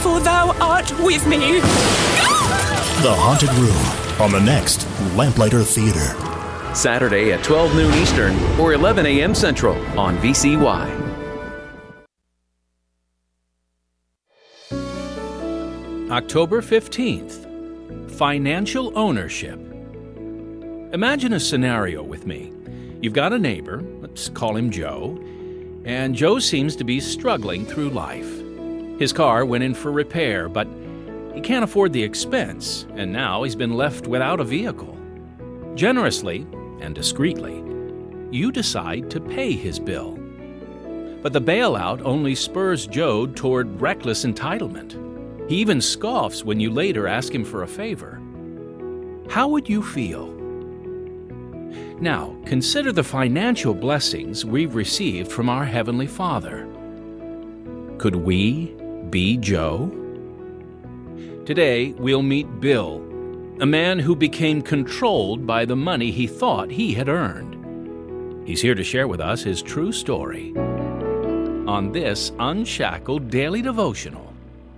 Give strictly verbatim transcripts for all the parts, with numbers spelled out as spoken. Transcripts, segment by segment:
for thou art with me. The Haunted Room on the next Lamplighter Theater. Saturday at twelve noon Eastern or eleven a.m. Central on V C Y. October fifteenth, Financial Ownership. Imagine a scenario with me. You've got a neighbor, let's call him Joe, and Joe seems to be struggling through life. His car went in for repair, but he can't afford the expense, and now he's been left without a vehicle. Generously and discreetly, you decide to pay his bill. But the bailout only spurs Joe toward reckless entitlement. He even scoffs when you later ask him for a favor. How would you feel? Now, consider the financial blessings we've received from our Heavenly Father. Could we be Joe? Today, we'll meet Bill, a man who became controlled by the money he thought he had earned. He's here to share with us his true story on this Unshackled Daily Devotional.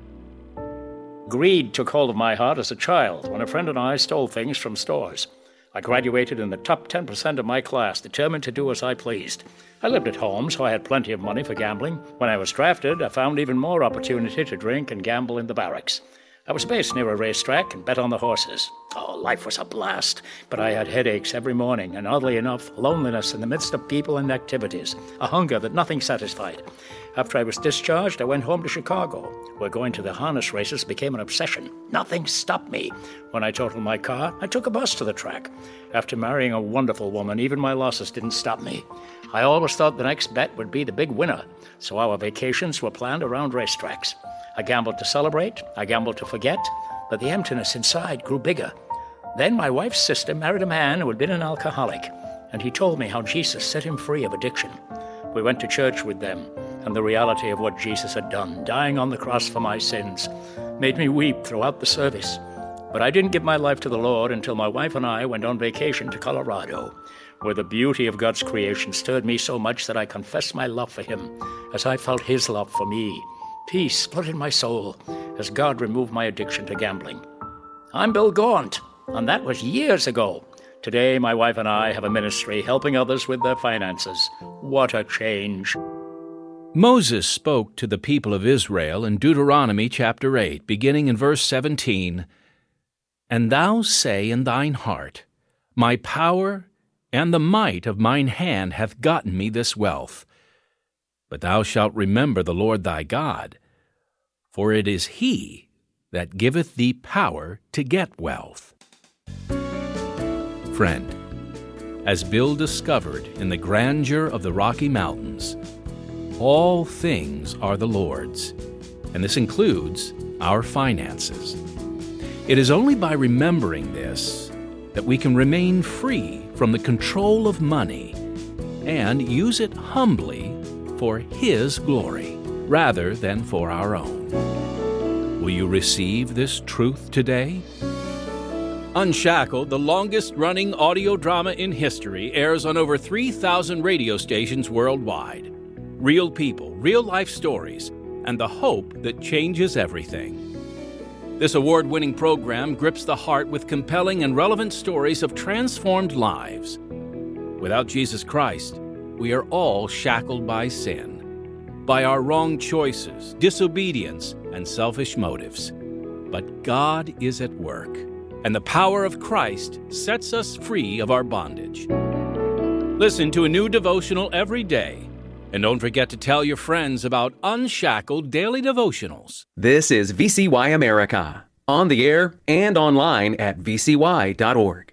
Greed took hold of my heart as a child when a friend and I stole things from stores. I graduated in the top ten percent of my class, determined to do as I pleased. I lived at home, so I had plenty of money for gambling. When I was drafted, I found even more opportunity to drink and gamble in the barracks. I was based near a racetrack and bet on the horses. Oh, life was a blast, but I had headaches every morning, and oddly enough, loneliness in the midst of people and activities, a hunger that nothing satisfied. After I was discharged, I went home to Chicago, where going to the harness races became an obsession. Nothing stopped me. When I totaled my car, I took a bus to the track. After marrying a wonderful woman, even my losses didn't stop me. I always thought the next bet would be the big winner, so our vacations were planned around racetracks. I gambled to celebrate, I gambled to forget, but the emptiness inside grew bigger. Then my wife's sister married a man who had been an alcoholic, and he told me how Jesus set him free of addiction. We went to church with them, and the reality of what Jesus had done, dying on the cross for my sins, made me weep throughout the service. But I didn't give my life to the Lord until my wife and I went on vacation to Colorado, where the beauty of God's creation stirred me so much that I confessed my love for Him as I felt His love for me. Peace split in my soul as God removed my addiction to gambling. I'm Bill Gaunt, and that was years ago. Today, my wife and I have a ministry helping others with their finances. What a change. Moses spoke to the people of Israel in Deuteronomy chapter eight, beginning in verse seventeen, "And thou say in thine heart, My power and the might of mine hand hath gotten me this wealth. But thou shalt remember the Lord thy God, for it is He that giveth thee power to get wealth." Friend, as Bill discovered in the grandeur of the Rocky Mountains, all things are the Lord's, and this includes our finances. It is only by remembering this that we can remain free from the control of money and use it humbly for His glory rather than for our own. Will you receive this truth today? Unshackled, the longest-running audio drama in history, airs on over three thousand radio stations worldwide. Real people, real-life stories, and the hope that changes everything. This award-winning program grips the heart with compelling and relevant stories of transformed lives. Without Jesus Christ, we are all shackled by sin, by our wrong choices, disobedience, and selfish motives. But God is at work, and the power of Christ sets us free of our bondage. Listen to a new devotional every day, and don't forget to tell your friends about Unshackled Daily Devotionals. This is V C Y America, on the air and online at V C Y dot org.